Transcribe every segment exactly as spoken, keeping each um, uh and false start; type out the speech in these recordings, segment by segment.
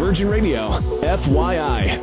Virgin Radio, F Y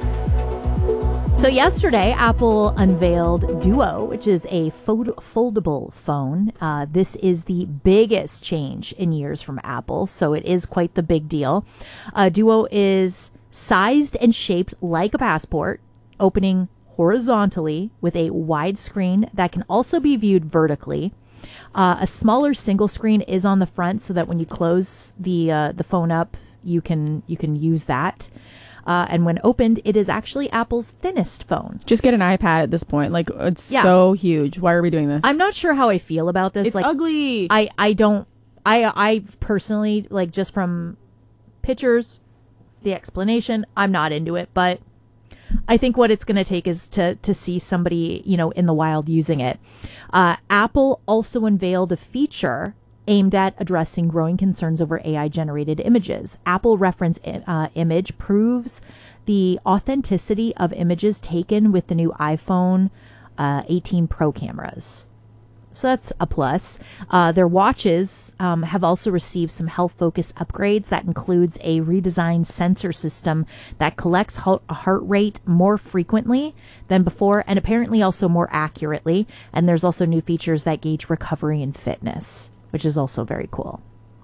I. So yesterday, Apple unveiled Duo, which is a fold- foldable phone. Uh, this is the biggest change in years from Apple, so it is quite the big deal. Uh, Duo is sized and shaped like a passport, opening horizontally with a wide screen that can also be viewed vertically. Uh, a smaller single screen is on the front so that when you close the uh, the phone up, you can you can use that. Uh, and when opened, it is actually Apple's thinnest phone. Just get an iPad at this point. Like, it's Yeah. so huge. Why are we doing this? I'm not sure how I feel about this. It's like, ugly. I, I don't, I, I personally, like, just from pictures, the explanation, I'm not into it, but I think what it's going to take is to, to see somebody, you know, in the wild using it. Uh, Apple also unveiled a feature aimed at addressing growing concerns over A I-generated images. Apple Reference uh, Image proves the authenticity of images taken with the new iPhone uh, eighteen Pro cameras. So that's a plus. Uh, their watches um, have also received some health-focused upgrades. That includes a redesigned sensor system that collects heart rate more frequently than before and apparently also more accurately. And there's also new features that gauge recovery and fitness, which is also very cool.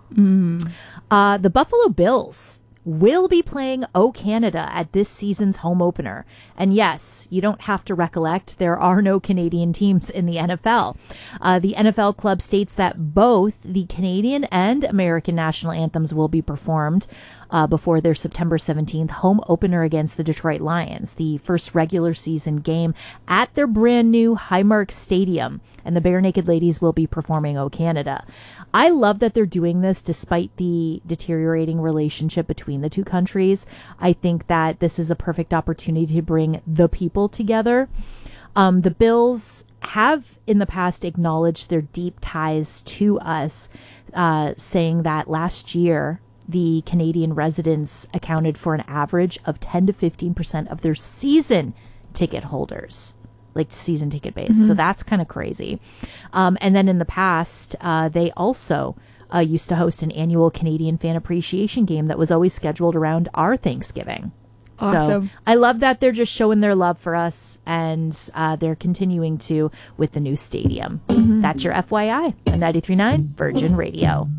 Mm. Uh, the Buffalo Bills will be playing O Canada at this season's home opener. And yes, you don't have to recollect, there are no Canadian teams in the N F L. Uh, the N F L club states that both the Canadian and American national anthems will be performed uh, before their September seventeenth home opener against the Detroit Lions, the first regular season game at their brand new Highmark Stadium. And the Bare Naked Ladies will be performing O Canada. I love that they're doing this despite the deteriorating relationship between the two countries. I think that this is a perfect opportunity to bring the people together. Um, the Bills have in the past acknowledged their deep ties to us, uh, saying that last year the Canadian residents accounted for an average of ten to fifteen percent of their season ticket holders. Like season ticket base. Mm-hmm. So that's kind of crazy. Um, and then in the past, uh, they also uh, used to host an annual Canadian Fan Appreciation Game that was always scheduled around our Thanksgiving. Awesome. So I love that they're just showing their love for us, and uh, they're continuing to with the new stadium. Mm-hmm. That's your F Y I on ninety-three point nine Virgin Radio.